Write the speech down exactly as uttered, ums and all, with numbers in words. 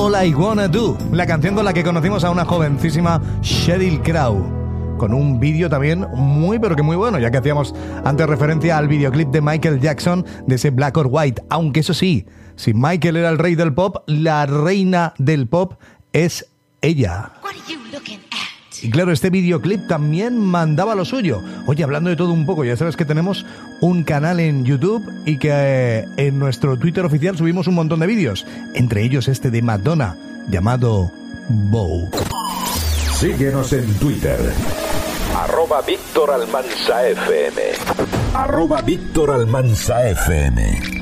All I Wanna Do, la canción con la que conocimos a una jovencísima Sheryl Crow, con un vídeo también muy pero que muy bueno, ya que hacíamos antes referencia al videoclip de Michael Jackson de ese Black or White, aunque eso sí, si Michael era el rey del pop, la reina del pop es ella. Y claro, este videoclip también mandaba lo suyo. Oye, hablando de todo un poco, ya sabes que tenemos un canal en YouTube y que eh, en nuestro Twitter oficial subimos un montón de vídeos, entre ellos este de Madonna, llamado Vogue. Síguenos en Twitter. Arroba Víctor Almanza F M. Arroba Víctor Almanza F M.